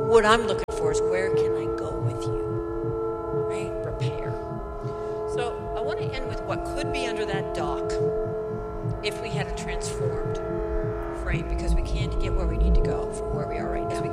what I'm looking for is where can I go with you, right? Repair. So I want to end with what could be under that dock if we had a transformed frame, because we can't get where we need to go from where we are right now.